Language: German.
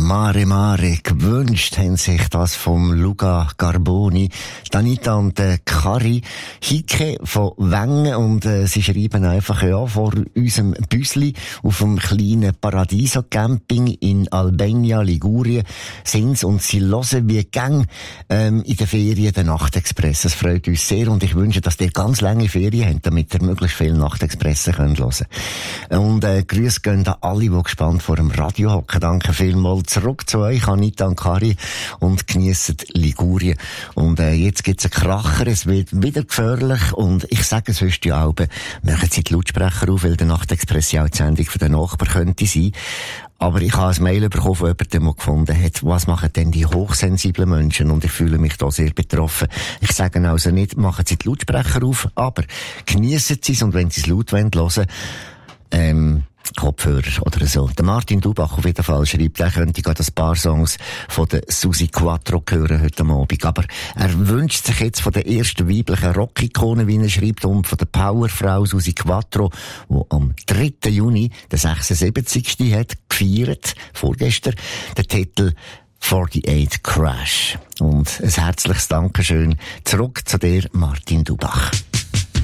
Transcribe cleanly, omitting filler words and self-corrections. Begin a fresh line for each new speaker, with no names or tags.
Mare Mare, gewünscht haben sich das vom Luca Carboni, Danita und Kari Hike von Wengen, und sie schreiben einfach, ja, vor unserem Büsli auf dem kleinen Paradiso Camping in Albania, Ligurien sind's, und sie hören wie Gang in den Ferien den Nachtexpress. Das freut uns sehr, und ich wünsche, dass ihr ganz lange Ferien habt, damit ihr möglichst viel Nachtexpressen könnt hören. Und Grüße gehen an alle, die gespannt vor dem Radio hocken. Danke vielmals. Zurück zu euch, Anita und Kari, und geniessen Ligurien. Und jetzt gibt's einen Kracher, es wird wieder gefährlich, und ich sage es sonst ja auch, machen Sie die Lautsprecher auf, weil der Nachtexpress ja auch die Sendung für den Nachbar könnte sein. Aber ich habe ein Mail bekommen von jemandem, der gefunden hat, was machen denn die hochsensiblen Menschen? Und ich fühle mich da sehr betroffen. Ich sage also nicht, machen Sie die Lautsprecher auf, aber geniessen Sie es, und wenn Sie es laut hören, Kopfhörer oder so. Der Martin Dubach auf jeden Fall schreibt, er könnte gerade ein paar Songs von der Susi Quattro hören heute Abend. Aber er wünscht sich jetzt von der ersten weiblichen Rock-Ikone, wie er schreibt, und von der Powerfrau Susi Quattro, die am 3. Juni, den 76. hat gefeiert, vorgestern, der Titel 48 Crash. Und ein herzliches Dankeschön zurück zu dir, Martin Dubach.